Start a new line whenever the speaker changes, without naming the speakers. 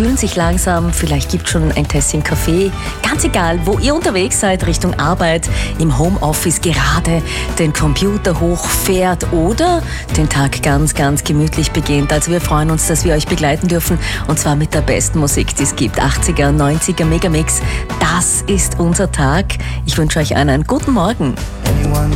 fühlen sich langsam, vielleicht gibt es schon ein Tässchen Kaffee. Ganz egal, wo ihr unterwegs seid, Richtung Arbeit, im Homeoffice gerade den Computer hochfährt oder den Tag ganz, ganz gemütlich beginnt. Also wir freuen uns, dass wir euch begleiten dürfen und zwar mit der besten Musik, die es gibt. 80er, 90er Megamix, das ist unser Tag. Ich wünsche euch einen guten Morgen.